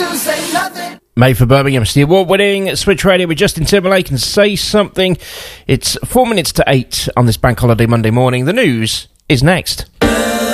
Made for Birmingham, it's the award-winning Switch Radio with Justin Timberlake and Say Something. It's 4 minutes to 8 on this bank holiday Monday morning. The news is next.